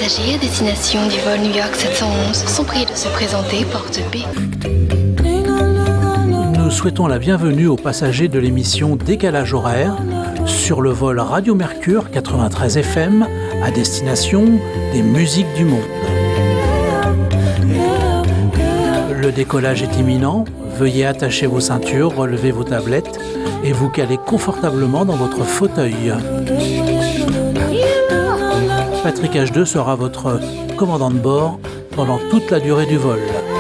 passagers à destination du vol New York 711 sont priés de se présenter porte B. Nous souhaitons la bienvenue aux passagers de l'émission Décalage horaire sur le vol Radio Mercure 93 FM à destination des musiques du monde. Le décollage est imminent, veuillez attacher vos ceintures, relever vos tablettes et vous caler confortablement dans votre fauteuil. Patrick H2 sera votre commandant de bord pendant toute la durée du vol.